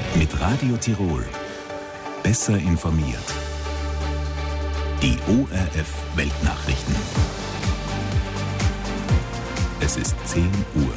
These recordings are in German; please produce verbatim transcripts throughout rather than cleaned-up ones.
Mit Radio Tirol. Besser informiert. Die O R F Weltnachrichten. Es ist zehn Uhr.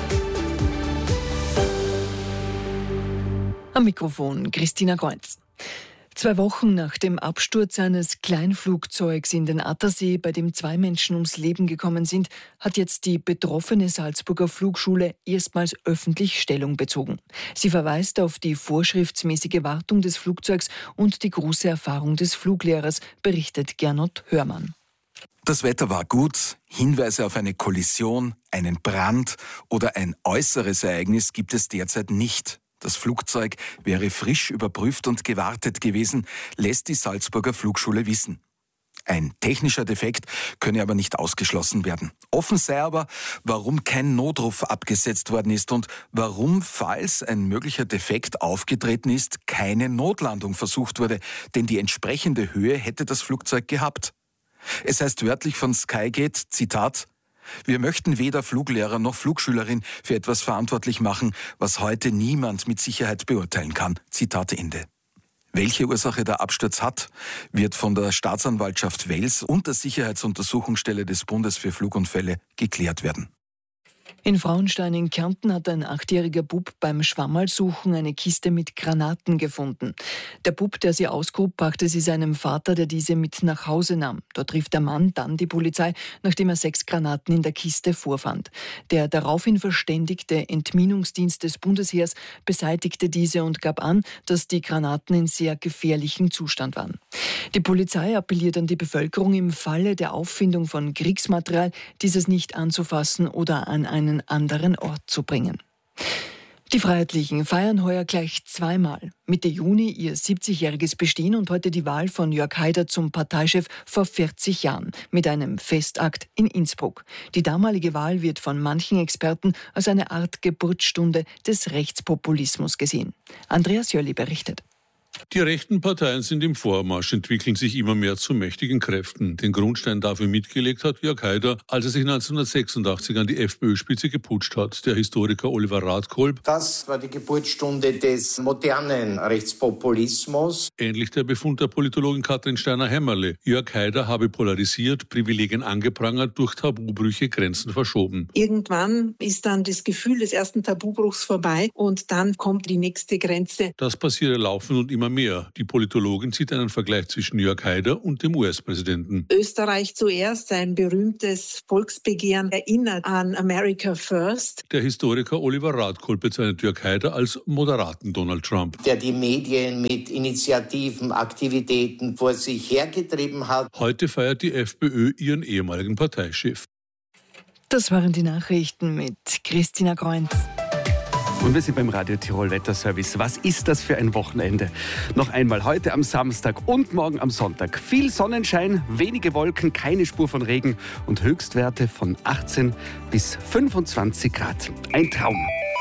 Am Mikrofon Christina Kreuz. Zwei Wochen nach dem Absturz eines Kleinflugzeugs in den Attersee, bei dem zwei Menschen ums Leben gekommen sind, hat jetzt die betroffene Salzburger Flugschule erstmals öffentlich Stellung bezogen. Sie verweist auf die vorschriftsmäßige Wartung des Flugzeugs und die große Erfahrung des Fluglehrers, berichtet Gernot Hörmann. Das Wetter war gut, Hinweise auf eine Kollision, einen Brand oder ein äußeres Ereignis gibt es derzeit nicht. Das Flugzeug wäre frisch überprüft und gewartet gewesen, lässt die Salzburger Flugschule wissen. Ein technischer Defekt könne aber nicht ausgeschlossen werden. Offen sei aber, warum kein Notruf abgesetzt worden ist und warum, falls ein möglicher Defekt aufgetreten ist, keine Notlandung versucht wurde, denn die entsprechende Höhe hätte das Flugzeug gehabt. Es heißt wörtlich von Skygate, Zitat: Wir möchten weder Fluglehrer noch Flugschülerin für etwas verantwortlich machen, was heute niemand mit Sicherheit beurteilen kann. Zitat Ende. Welche Ursache der Absturz hat, wird von der Staatsanwaltschaft Wels und der Sicherheitsuntersuchungsstelle des Bundes für Flugunfälle geklärt werden. In Frauenstein in Kärnten hat ein achtjähriger Bub beim Schwammerlsuchen eine Kiste mit Granaten gefunden. Der Bub, der sie ausgrub, brachte sie seinem Vater, der diese mit nach Hause nahm. Dort rief der Mann dann die Polizei, nachdem er sechs Granaten in der Kiste vorfand. Der daraufhin verständigte Entminungsdienst des Bundesheers beseitigte diese und gab an, dass die Granaten in sehr gefährlichem Zustand waren. Die Polizei appelliert an die Bevölkerung, im Falle der Auffindung von Kriegsmaterial dieses nicht anzufassen oder an einen anderen Ort zu bringen. Die Freiheitlichen feiern heuer gleich zweimal. Mitte Juni ihr siebzigjähriges Bestehen und heute die Wahl von Jörg Haider zum Parteichef vor vierzig Jahren mit einem Festakt in Innsbruck. Die damalige Wahl wird von manchen Experten als eine Art Geburtsstunde des Rechtspopulismus gesehen. Andreas Jölli berichtet. Die rechten Parteien sind im Vormarsch, entwickeln sich immer mehr zu mächtigen Kräften. Den Grundstein dafür mitgelegt hat Jörg Haider, als er sich neunzehnhundertsechsundachtzig an die FPÖ-Spitze geputscht hat. Der Historiker Oliver Radkolb: Das war die Geburtsstunde des modernen Rechtspopulismus. Ähnlich der Befund der Politologin Katrin Steiner-Hämmerle. Jörg Haider habe polarisiert, Privilegien angeprangert, durch Tabubrüche Grenzen verschoben. Irgendwann ist dann das Gefühl des ersten Tabubruchs vorbei und dann kommt die nächste Grenze. Das passiere laufend und immer mehr. Die Politologin sieht einen Vergleich zwischen Jörg Haider und dem U S-Präsidenten. Österreich zuerst, sein berühmtes Volksbegehren erinnert an America First. Der Historiker Oliver Radkolb bezeichnet Jörg Haider als moderaten Donald Trump, der die Medien mit Initiativen, Aktivitäten vor sich hergetrieben hat. Heute feiert die FPÖ ihren ehemaligen Parteichef. Das waren die Nachrichten mit Christina Kreuz. Und wir sind beim Radio Tirol Wetterservice. Was ist das für ein Wochenende? Noch einmal heute am Samstag und morgen am Sonntag. Viel Sonnenschein, wenige Wolken, keine Spur von Regen und Höchstwerte von achtzehn bis fünfundzwanzig Grad. Ein Traum.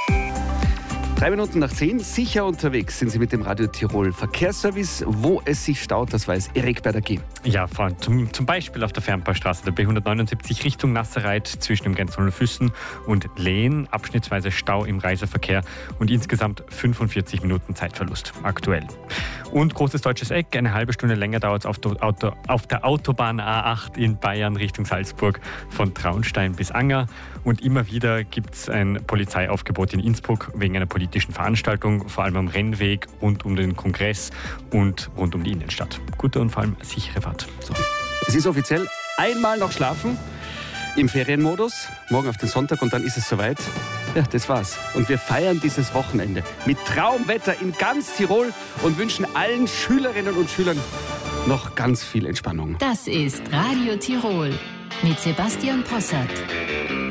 Drei Minuten nach zehn, sicher unterwegs sind Sie mit dem Radio Tirol Verkehrsservice. Wo es sich staut, das weiß Erik bei der G. Ja, zum, zum Beispiel auf der Fernpaarstraße der B hundertneunundsiebzig Richtung Nasserreit zwischen dem Grenzzonen Füssen und Lehen. Abschnittsweise Stau im Reiseverkehr und insgesamt fünfundvierzig Minuten Zeitverlust aktuell. Und Großes Deutsches Eck, eine halbe Stunde länger dauert es auf, Auto, auf der Autobahn A acht in Bayern Richtung Salzburg von Traunstein bis Anger. Und immer wieder gibt es ein Polizeiaufgebot in Innsbruck wegen einer politischen Veranstaltung, vor allem am Rennweg, rund um den Kongress und rund um die Innenstadt. Gute und vor allem sichere Fahrt. So. Es ist offiziell einmal noch schlafen im Ferienmodus, morgen auf den Sonntag und dann ist es soweit. Ja, das war's. Und wir feiern dieses Wochenende mit Traumwetter in ganz Tirol und wünschen allen Schülerinnen und Schülern noch ganz viel Entspannung. Das ist Radio Tirol mit Sebastian Possert.